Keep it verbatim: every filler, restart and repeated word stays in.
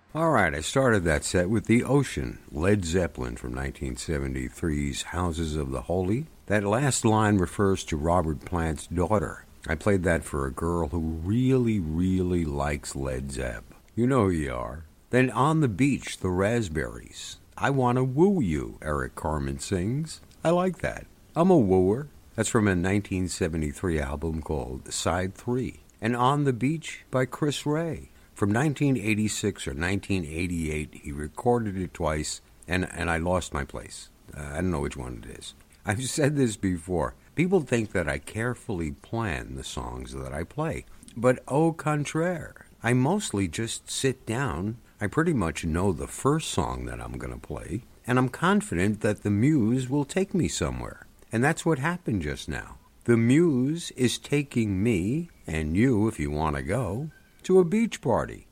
All right, I started that set with The Ocean, Led Zeppelin from nineteen seventy-three's Houses of the Holy. That last line refers to Robert Plant's daughter. I played that for a girl who really, really likes Led Zepp. You know who you are. Then On the Beach, The Raspberries. I Wanna Woo You, Eric Carmen sings. I like that. I'm a wooer. That's from a nineteen seventy-three album called Side three. And On the Beach by Chris Ray. From nineteen eighty-six or nineteen eighty-eight, he recorded it twice, and, and I lost my place. Uh, I don't know which one it is. I've said this before. People think that I carefully plan the songs that I play. But au contraire, I mostly just sit down. I pretty much know the first song that I'm going to play, and I'm confident that the muse will take me somewhere. And that's what happened just now. The muse is taking me, and you if you want to go, to a beach party.